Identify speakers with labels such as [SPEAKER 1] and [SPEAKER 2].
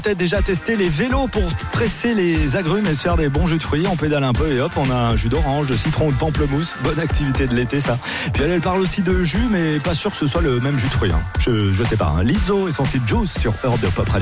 [SPEAKER 1] Peut-être déjà testé les vélos pour presser les agrumes et se faire des bons jus de fruits. On pédale un peu et hop, on a un jus d'orange, de citron ou de pamplemousse. Bonne activité de l'été, ça. Puis elle parle aussi de jus, mais pas sûr que ce soit le même jus de fruits. Je sais pas. Lizzo et son titre Juice sur Europe de Pop Radio.